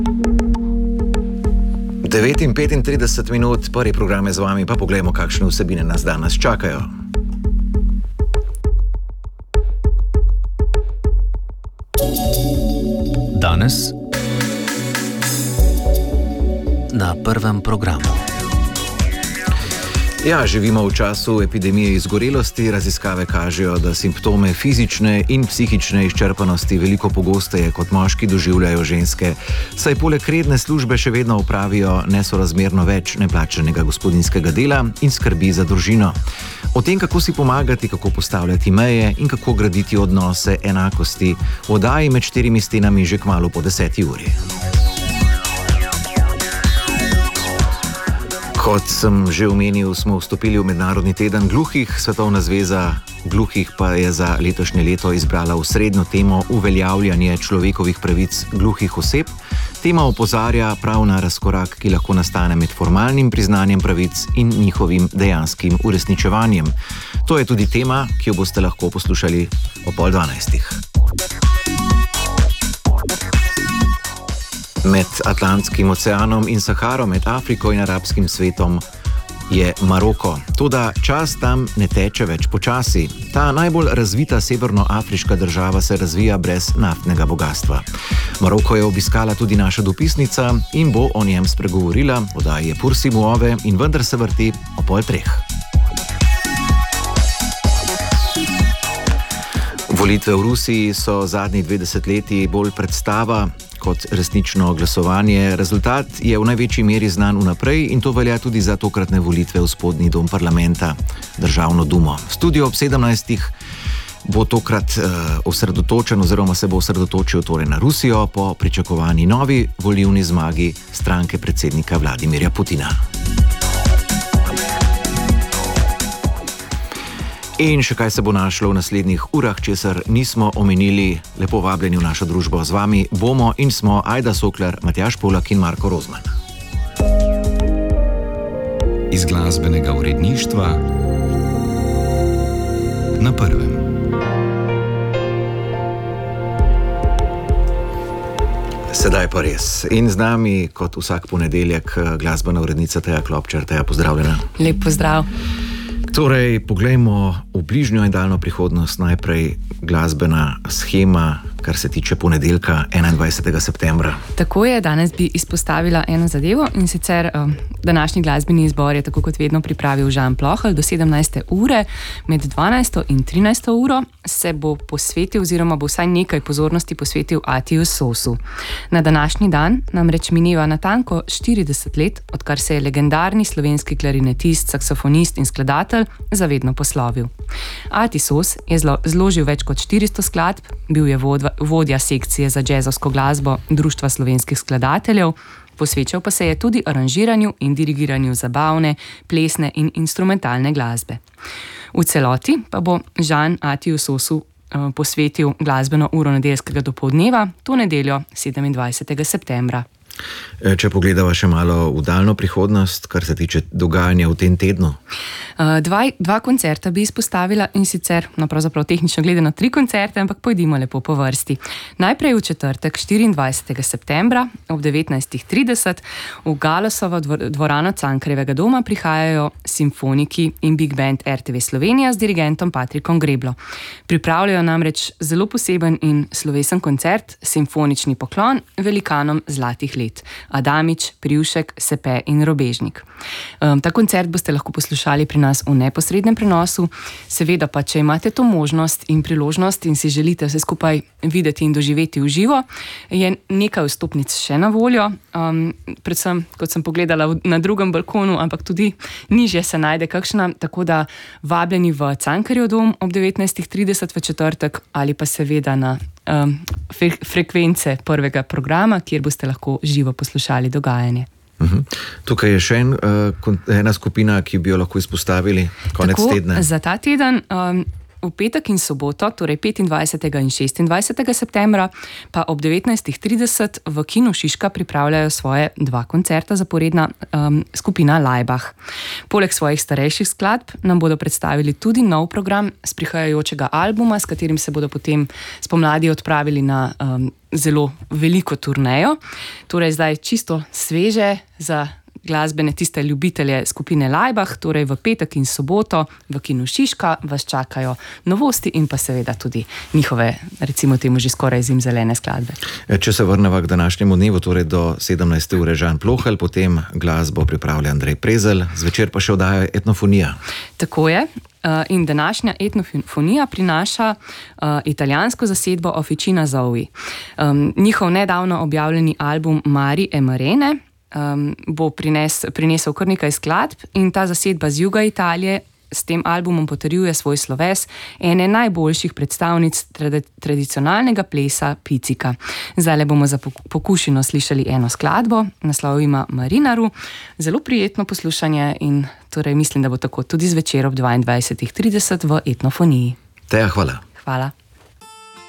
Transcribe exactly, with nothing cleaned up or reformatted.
devet in petintrideset minut, prvi program je z vami, pa poglejmo, kakšne vsebine nas danes čakajo. Danes na prvem programu. Ja, živimo v času epidemije izgorelosti. Raziskave kažejo, da simptome fizične in psihične izčrpanosti veliko pogosteje kot moški doživljajo ženske, saj poleg redne službe še vedno opravijo nesorazmerno več neplačanega gospodinjskega dela in skrbi za družino. O tem, kako si pomagati, kako postavljati meje in kako graditi odnose enakosti, v oddaji Med štirimi stenami že kmalu po deseti uri. Kot sem že omenil, smo vstopili v Mednarodni teden gluhih. Svetovna zveza gluhih pa je za letošnje leto izbrala osrednjo temo uveljavljanje človekovih pravic gluhih oseb. Tema opozarja prav na razkorak, ki lahko nastane med formalnim priznanjem pravic in njihovim dejanskim uresničevanjem. To je tudi tema, ki jo boste lahko poslušali o pol dvanajstih. Med Atlantskim oceanom in Saharo, med Afriko in arabskim svetom je Maroko. Toda čas tam ne teče več počasi. Ta najbolj razvita severnoafriška država se razvija brez naftnega bogastva. Maroko je obiskala tudi naša dopisnica in bo o njem spregovorila. V oddaji je Pursi Muove in vendar se vrti o pol treh. Volitve v Rusiji so zadnji dve desetletji bolj predstava kot resnično glasovanje. Rezultat je v največji meri znan vnaprej in to velja tudi za tokratne volitve v spodnji dom parlamenta, Državno dumo. Studio ob sedemnajstih bo tokrat uh, osredotočen oziroma se bo osredotočil torej na Rusijo po pričakovani novi volilni zmagi stranke predsednika Vladimirja Putina. In še kaj se bo našlo v naslednjih urah, česar nismo omenili. Lepo vabljeni v našo družbo. Z vami bomo in smo Ajda Sokler, Matjaž Polak in Marko Rozman. Iz glasbenega uredništva na prvem. Sedaj pa res. In z nami, kot vsak ponedeljek, glasbena urednica Teja Klopčar. Teja, pozdravljena. Lep pozdrav. Torej, poglejmo v bližnjo in daljno prihodnost. Najprej glasbena shema, kar se tiče ponedeljka enaindvajsetega septembra. Tako je, danes bi izpostavila eno zadevo in sicer um, današnji glasbeni izbor je tako kot vedno pripravil Žan Plohelj. Do sedemnajste ure, med dvanajsto in trinajsto uro se bo posvetil oziroma bo vsaj nekaj pozornosti posvetil Atiju Sosu. Na današnji dan namreč mineva natanko štirideset let, odkar se je legendarni slovenski klarinetist, saksofonist in skladatelj zavedno poslovil. Ati Sos je zlo, zložil več kot štiristo skladb, bil je vodva, vodja sekcije za džezovsko glasbo Društva slovenskih skladateljev, posvečal pa se je tudi aranžiranju in dirigiranju zabavne, plesne in instrumentalne glasbe. V celoti pa bo Žan Atiju Sosu uh, posvetil glasbeno uro nedeljskega dopoldneva, to nedeljo sedemindvajsetega septembra. Če pogledava še malo v daljno prihodnost, kar se tiče dogajanja v tem tednu? Dva, dva koncerta bi izpostavila in sicer, no pravzaprav tehnično gledano tri koncerte, ampak pojdimo lepo po vrsti. Najprej v četrtek, štiriindvajsetega septembra ob devetnajstih trideset v Galosovo dvorano Cankarjevega doma prihajajo simfoniki in Big Band R T V Slovenija z dirigentom Patrikom Greblo. Pripravljajo namreč zelo poseben in slovesen koncert, simfonični poklon velikanom zlatih let. Adamič, Privšek, Sepe in Robežnik. Um, ta koncert boste lahko poslušali pri nas v neposrednem prenosu. Seveda pa, če imate to možnost in priložnost in si želite vse skupaj videti in doživeti v živo, je nekaj vstopnic še na voljo. Um, predvsem, kot sem pogledala na drugem balkonu, ampak tudi nižje se najde kakšna, tako da vabljeni v Cankarjev dom ob devetnajstih trideset v četrtek ali pa seveda na um, fre- frekvence prvega programa, kjer boste lahko živo poslušali dogajanje. Uhum. Tukaj je še en, uh, ena skupina, ki bi jo lahko izpostavili konec Tako, tedna. Za ta teden um, v petek in soboto, torej petindvajsetega in šestindvajsetega septembra, pa ob devetnajstih trideset v Kinu Šiška pripravljajo svoje dva koncerta zaporedna um, skupina Laibach. Poleg svojih starejših skladb nam bodo predstavili tudi nov program z prihajajočega albuma, s katerim se bodo potem spomladi odpravili na um, zelo veliko turnejo. Torej zdaj čisto sveže za glasbene tiste ljubitelje skupine Laibach, torej v petek in soboto v Kinu Šiška vas čakajo novosti in pa seveda tudi njihove, recimo temu že skoraj zimzelene skladbe. Če se vrneva k današnjemu dnevu, torej do sedemnajste ure Žan Plohelj, potem glasbo pripravlja Andrej Prezelj, zvečer pa še oddaja Etnofonija. Tako je. In današnja Etnofonija prinaša uh, italijansko zasedbo Officina Zoe. Um, njihov nedavno objavljeni album Mari e Marene um, bo prines, prinesel kar nekaj skladb in ta zasedba z juga Italije s tem albumom potrjuje svoj sloves ene najboljših predstavnic tradi- tradicionalnega plesa picika. Zdaj bomo za pokušino slišali eno skladbo, naslov ima Marinaru, zelo prijetno poslušanje in torej mislim, da bo tako tudi zvečer ob dvaindvajsetih trideset v Etnofoniji. Teja, hvala. Hvala.